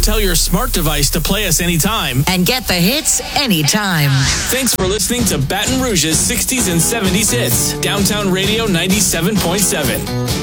Tell your smart device to play us anytime. And get the hits anytime. Thanks for listening to Baton Rouge's 60s and 70s hits. Downtown Radio 97.7.